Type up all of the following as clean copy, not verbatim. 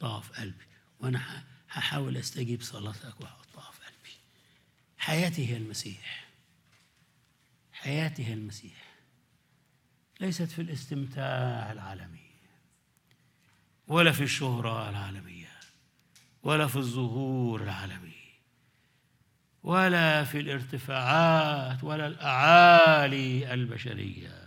حطها في قلبي، وأنا هحاول أستجيب صلاتك وأحطها في قلبي. حياتي هي المسيح، حياتي هي المسيح، ليست في الاستمتاع العالمي ولا في الشهرة العالمية ولا في الظهور العالمي ولا في الارتفاعات ولا الأعالي البشرية.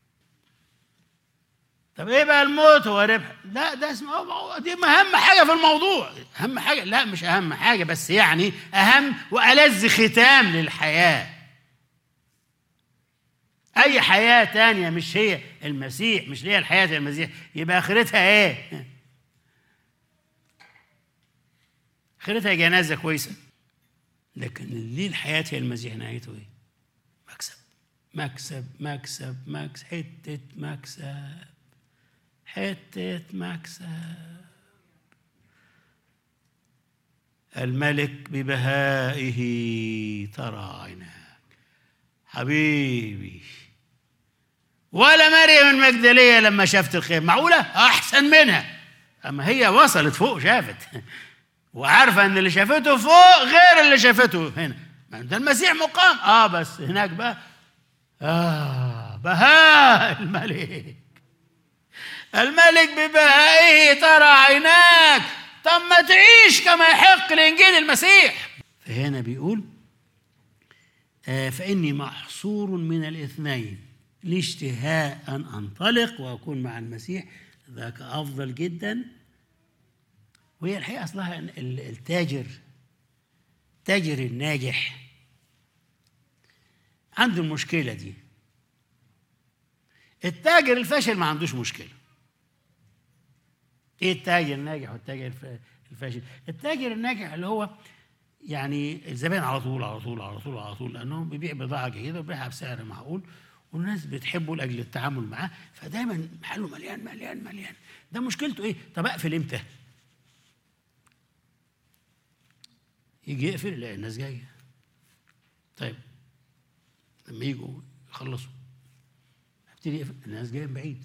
طب ايه بقى الموت هو ربح؟ لا، ده اسمه دي اهم حاجة في الموضوع. اهم حاجة؟ لا مش اهم حاجة، بس يعني اهم وألذ ختام للحياة. اي حياة تانية مش هي المسيح، مش هي الحياة المسيح، يبقى اخرتها ايه؟ اخرتها جنازة كويسة. لكن ليه الحياة هي المسيح نهايته ايه؟ مكسب مكسب مكسب مكسب، حتة مكسب، حتة مكسب. الملك ببهائه ترى عيناك. حبيبي، ولا مريم المجدلية لما شافت الخير معقولة أحسن منها؟ أما هي وصلت فوق، شافت وعارفة أن اللي شافته فوق غير اللي شافته هنا. ما ده المسيح مقام، بس هناك بقى بهاء الملك. الملك ببهائه ترى عيناك. طب ما تعيش كما يحق لإنجيل المسيح. فهنا بيقول فإني محصور من الاثنين، لي اشتهاء أن أنطلق وأكون مع المسيح، ذاك أفضل جدا. وهي الحقيقة أصلها التاجر الناجح عنده المشكلة دي. التاجر الفاشل ما عندوش مشكلة. ايه التاجر الناجح والتاجر الفاشل؟ التاجر الناجح اللي هو يعني الزبائن على طول على طول على طول على طول، لانه بيبيع بضاعه جيده وبيبيعها بسعر معقول، والناس بتحبه لاجل التعامل معاه، فدايما محله مليان مليان مليان. ده مشكلته ايه؟ طب اقفل امتى؟ يجي يقفل يلاقي الناس جايه. طيب لما يجوا يخلصوا ابتدي يقفل، الناس جايه من بعيد،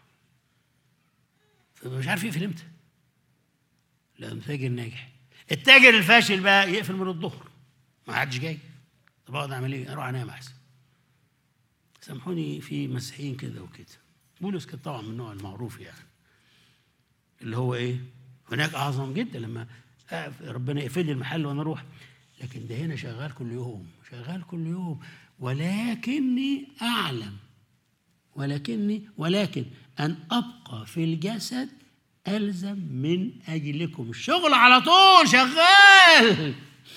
فمش عارف يقفل امتى. لازم تاجر ناجح. التاجر الفاشل بقى يقفل من الظهر، ما حدش جاي. طب اقعد اعمل ايه؟ اروح انام احسن. سامحوني، في مسيحيين كده وكده. بولس كان طبعا من النوع المعروف يعني، اللي هو ايه؟ هناك اعظم جدا لما ربنا يقفل لي المحل وانا اروح، لكن ده هنا شغال كل يوم، شغال كل يوم. ولكني اعلم، ولكن ان ابقى في الجسد ألزم من أجلكم. الشغل على طول شغال.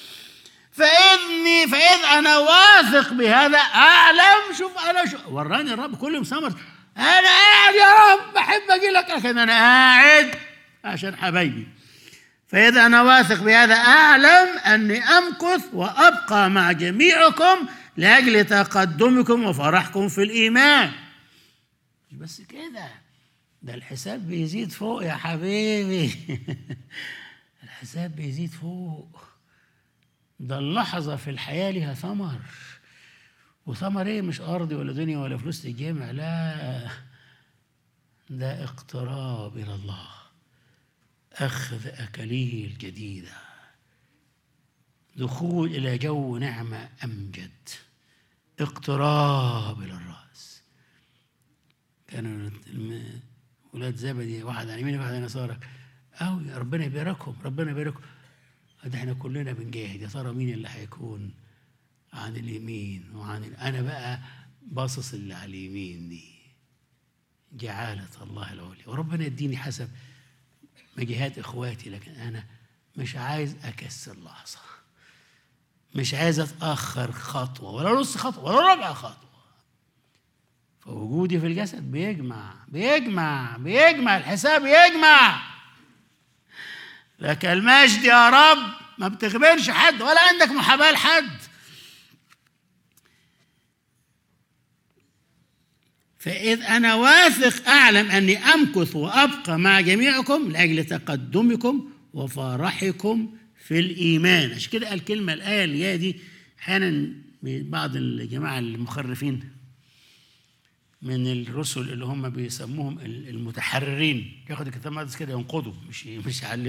فإذ أنا واثق بهذا أعلم. شوف أنا وراني الرب كل يوم سمر، أنا قاعد يا رب بحب أجي لك، لكن أنا قاعد عشان حبايبي. فإذا أنا واثق بهذا أعلم أني أمكث وأبقى مع جميعكم لأجل تقدمكم وفرحكم في الإيمان. مش بس كده، ده الحساب بيزيد فوق يا حبيبي. الحساب بيزيد فوق. ده اللحظة في الحياة لها ثمر، وثمر ايه؟ مش أرضي ولا دنيا ولا فلوس تتجمع، لا، ده اقتراب إلى الله، أخذ أكاليل جديدة، دخول إلى جو نعمة أمجد، اقتراب إلى الرأس. كانوا ولاد زبدي، واحد عن يمين واحد عن يسارك، أو يا ربنا يباركهم، ربنا يباركهم. ده احنا كلنا بنجاهد، يا ترى مين اللي هيكون عن اليمين أنا بقى باصص اللي على اليمين دي، جعالة الله العليا، وربنا يديني حسب مجيهات إخواتي. لكن أنا مش عايز أكسر لحظة، مش عايز أتأخر خطوة ولا نص خطوة ولا ربع خطوة. فوجودي في الجسد بيجمع الحساب، يجمع لك المجد يا رب. ما بتخبرش حد ولا عندك محاباة لحد. فإذ أنا واثق أعلم أني أمكث وأبقى مع جميعكم لأجل تقدمكم وفرحكم في الإيمان. عشان كده الكلمة الآية اللي هي دي أحيانا بعض الجماعة المخرفين من الرسل اللي هم بيسموهم المتحررين، ياخد الكتاب المقدس كده ينقضه، مش يعلمه.